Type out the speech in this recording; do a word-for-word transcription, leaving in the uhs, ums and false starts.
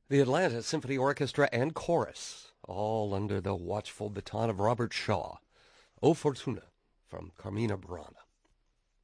The Atlanta Symphony Orchestra and Chorus, all under the watchful baton of Robert Shaw. O Fortuna, from Carmina Burana.